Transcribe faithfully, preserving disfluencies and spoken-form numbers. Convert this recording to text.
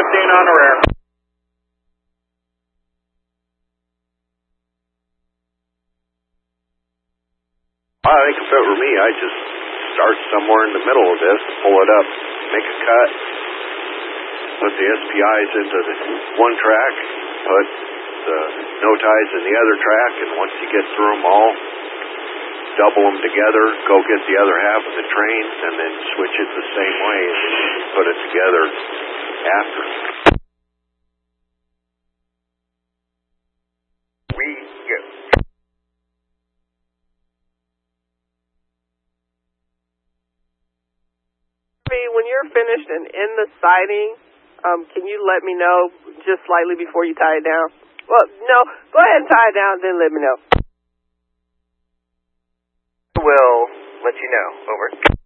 fifteen on the rear. I think if it were me, I'd just start somewhere in the middle of this, pull it up, make a cut, put the S P Is into the one track, put the no ties in the other track, and once you get through them all, double them together, go get the other half of the train, and then switch it the same way, and then you put it together after. We go. When you're finished and in the siding, um, can you let me know just slightly before you tie it down? Well, no, go ahead and tie it down, then let me know. We'll let you know. Over.